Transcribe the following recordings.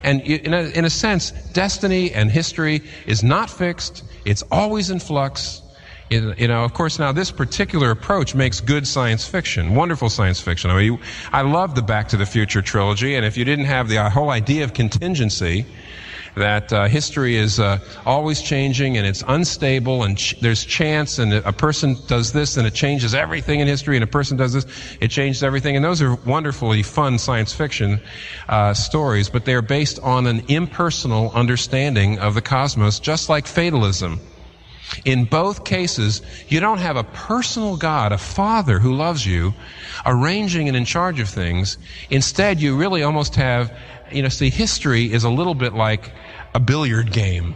And in a sense, destiny and history is not fixed. It's always in flux. Of course, now this particular approach makes good science fiction, wonderful science fiction. I love the Back to the Future trilogy, and if you didn't have the whole idea of contingency, that history is always changing and it's unstable and there's chance, and a person does this and it changes everything in history, and a person does this, it changes everything. And those are wonderfully fun science fiction stories, but they're based on an impersonal understanding of the cosmos, just like fatalism. In both cases, you don't have a personal God, a father who loves you, arranging and in charge of things. Instead, you really almost have, history is a little bit like a billiard game,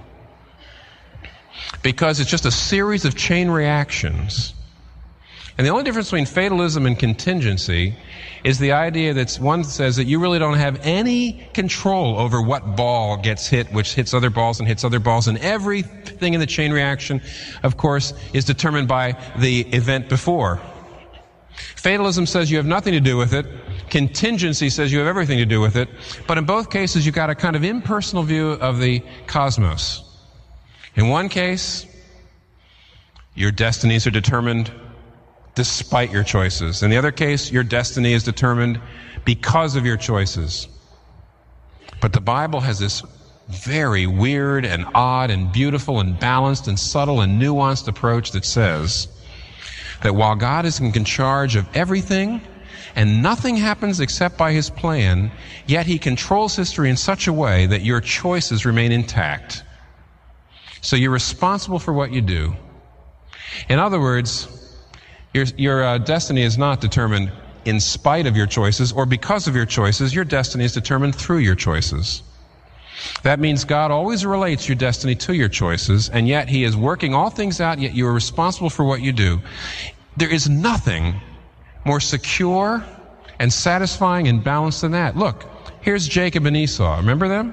because it's just a series of chain reactions. And the only difference between fatalism and contingency is the idea that one says that you really don't have any control over what ball gets hit, which hits other balls and hits other balls, and everything in the chain reaction, of course, is determined by the event before. Fatalism says you have nothing to do with it. Contingency says you have everything to do with it. But in both cases, you've got a kind of impersonal view of the cosmos. In one case, your destinies are determined despite your choices. In the other case, your destiny is determined because of your choices. But the Bible has this very weird and odd and beautiful and balanced and subtle and nuanced approach that says that while God is in charge of everything and nothing happens except by His plan, yet He controls history in such a way that your choices remain intact. So you're responsible for what you do. In other words, your destiny is not determined in spite of your choices or because of your choices. Your destiny is determined through your choices. That means God always relates your destiny to your choices, and yet He is working all things out, yet you are responsible for what you do. There is nothing more secure and satisfying and balanced than that. Look, here's Jacob and Esau. Remember them?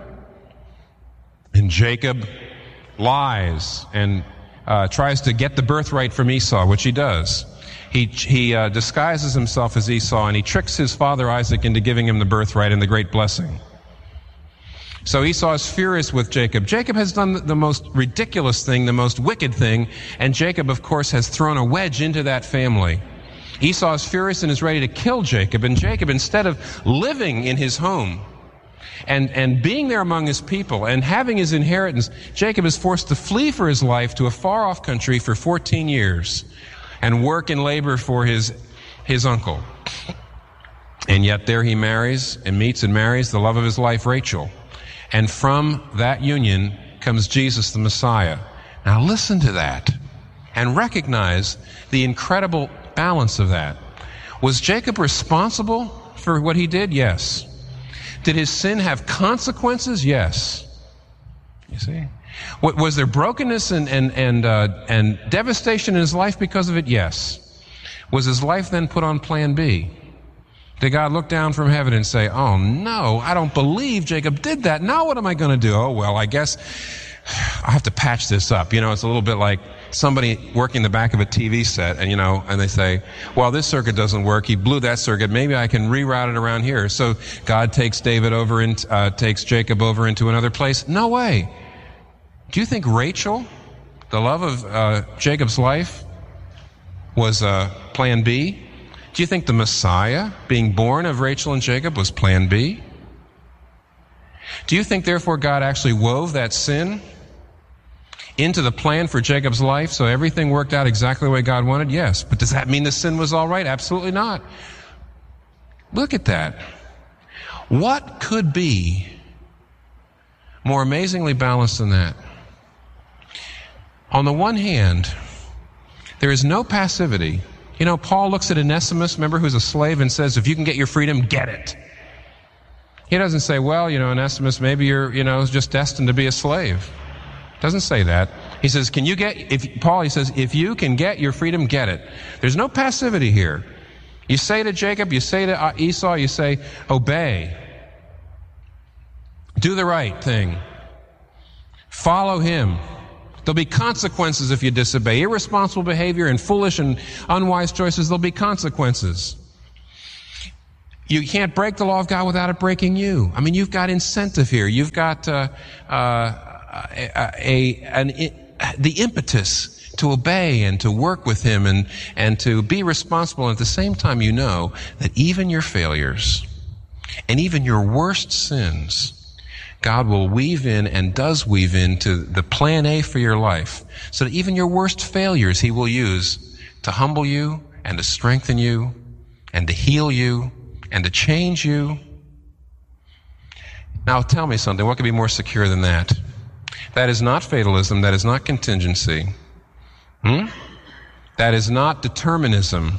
And Jacob lies and tries to get the birthright from Esau, which he does. He disguises himself as Esau, and he tricks his father Isaac into giving him the birthright and the great blessing. So Esau is furious with Jacob. Jacob has done the most ridiculous thing, the most wicked thing, and Jacob, of course, has thrown a wedge into that family. Esau is furious and is ready to kill Jacob, and Jacob, instead of living in his home and being there among his people and having his inheritance, Jacob is forced to flee for his life to a far-off country for 14 years and work and labor for his uncle. And yet there he marries and meets and marries the love of his life, Rachel. And from that union comes Jesus the Messiah. Now listen to that and recognize the incredible balance of that. Was Jacob responsible for what he did? Yes. Did his sin have consequences? Yes. You see? Was there brokenness and devastation in his life because of it? Yes. Was his life then put on plan B? Did God look down from heaven and say, oh no, I don't believe Jacob did that. Now what am I going to do? Oh well, I guess I have to patch this up. It's a little bit like somebody working the back of a TV set and they say, well, this circuit doesn't work. He blew that circuit. Maybe I can reroute it around here. So God takes David over and takes Jacob over into another place. No way. Do you think Rachel, the love of Jacob's life, was plan B? Do you think the Messiah, being born of Rachel and Jacob, was plan B? Do you think, therefore, God actually wove that sin into the plan for Jacob's life so everything worked out exactly the way God wanted? Yes. But does that mean the sin was all right? Absolutely not. Look at that. What could be more amazingly balanced than that? On the one hand, there is no passivity. Paul looks at Onesimus, remember, who's a slave, and says, if you can get your freedom, get it. He doesn't say, well, Onesimus, maybe you're, just destined to be a slave. Doesn't say that. He says, he says, if you can get your freedom, get it. There's no passivity here. You say to Jacob, you say to Esau, you say, obey. Do the right thing. Follow him. There'll be consequences if you disobey. Irresponsible behavior and foolish and unwise choices, there'll be consequences. You can't break the law of God without it breaking you. I mean, you've got incentive here. You've got the impetus to obey and to work with Him and to be responsible. And at the same time, you know that even your failures and even your worst sins, God will weave in and does weave into the plan A for your life, so that even your worst failures He will use to humble you and to strengthen you and to heal you and to change you. Now tell me something. What could be more secure than that? That is not fatalism. That is not contingency. That is not determinism.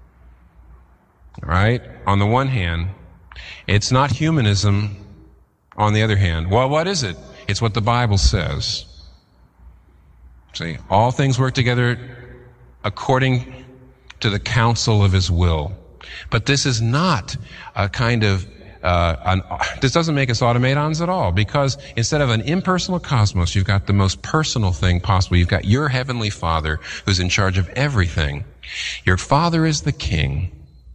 Right? On the one hand, it's not humanism. On the other hand, well, what is it? It's what the Bible says. See, all things work together according to the counsel of His will. But this is not a kind of, this doesn't make us automatons at all, because instead of an impersonal cosmos, you've got the most personal thing possible. You've got your Heavenly Father who's in charge of everything. Your Father is the King.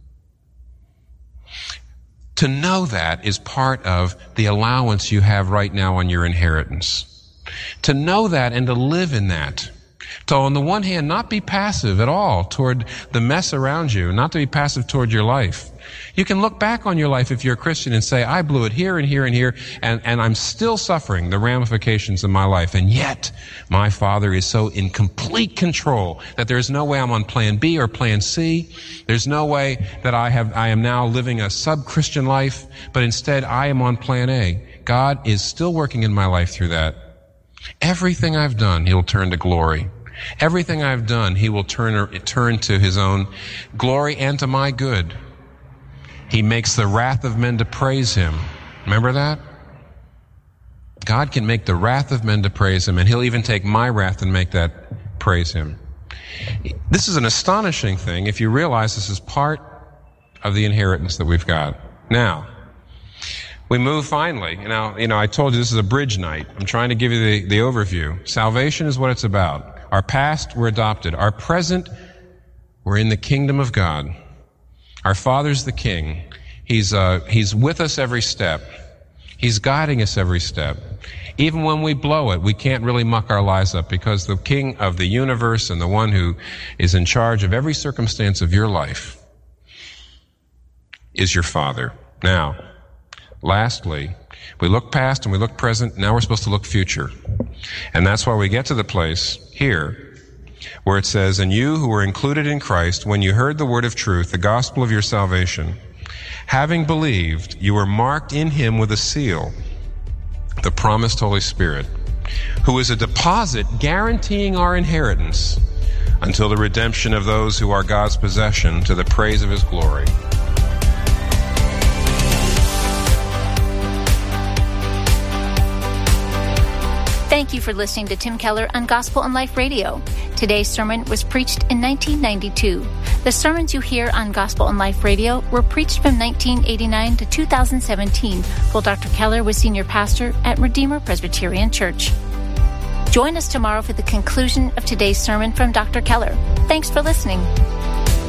To know that is part of the allowance you have right now on your inheritance. To know that and to live in that. To, on the one hand, not be passive at all toward the mess around you, not to be passive toward your life. You can look back on your life if you're a Christian and say, I blew it here and here and here, and I'm still suffering the ramifications of my life. And yet, my Father is so in complete control that there's no way I'm on plan B or plan C. There's no way that I am now living a sub-Christian life, but instead I am on plan A. God is still working in my life through that. Everything I've done, He'll turn to glory. Everything I've done, He will turn to His own glory and to my good. He makes the wrath of men to praise Him. Remember that? God can make the wrath of men to praise Him, and He'll even take my wrath and make that praise Him. This is an astonishing thing if you realize this is part of the inheritance that we've got. Now, we move finally. Now, I told you this is a bridge night. I'm trying to give you the overview. Salvation is what it's about. Our past, we're adopted. Our present, we're in the kingdom of God. Our Father's the King. He's with us every step. He's guiding us every step. Even when we blow it, we can't really muck our lives up, because the King of the universe and the one who is in charge of every circumstance of your life is your Father. Now, lastly, we look past and we look present. Now we're supposed to look future. And that's why we get to the place here where it says, and you who were included in Christ, when you heard the word of truth, the gospel of your salvation, having believed, you were marked in Him with a seal, the promised Holy Spirit, who is a deposit guaranteeing our inheritance until the redemption of those who are God's possession, to the praise of His glory. Thank you for listening to Tim Keller on Gospel and Life Radio. Today's sermon was preached in 1992. The sermons you hear on Gospel and Life Radio were preached from 1989 to 2017, while Dr. Keller was senior pastor at Redeemer Presbyterian Church. Join us tomorrow for the conclusion of today's sermon from Dr. Keller. Thanks for listening.